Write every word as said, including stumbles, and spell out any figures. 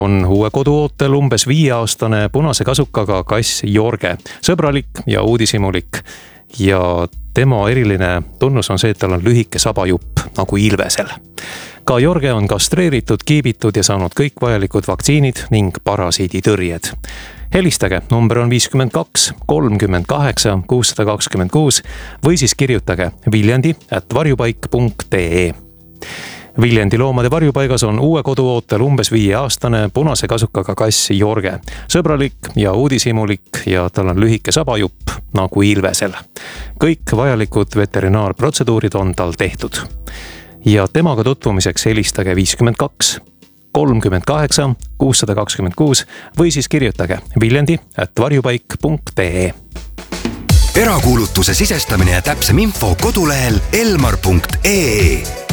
on uue koduootel umbes viieaastane punase kasukaga kass Jorge. Sõbralik ja uudishimulik. Ja tema eriline tunnus on see, et tal on lühike sabajupp nagu ilvesel. Ka Jorge on kastreeritud, kiibitud ja saanud kõik vajalikud vaktsiinid ning parasiiditõrjed. Helistage, number on viiskümmend kaks kolmkümmend kaheksa kuussada kakskümmend kuus või siis kirjutage viljandi at varjupaik punkt ee. Viljandi loomade varjupaigas on uue koduootel umbes viieaastane punase kasukaga kass Jorge. Sõbralik ja uudishimulik ja tal on lühike sabajupp nagu ilvesel. Kõik vajalikud veterinaarprotseduurid on tal tehtud. Ja temaga tutvumiseks helistage viiskümmend kaks kolmkümmend kaheksa kuussada kakskümmend kuus või siis kirjutage viljandi at varjupaik punkt ee. Erakuulutuse sisestamine ja täpsem info kodulehel elmar punkt ee.